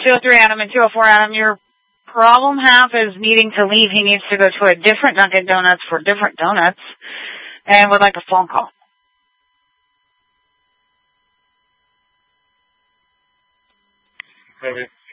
203 Adam and 204 Adam, your problem half is needing to leave. He needs to go to a different Dunkin' Donuts for different donuts and would like a phone call. Maybe.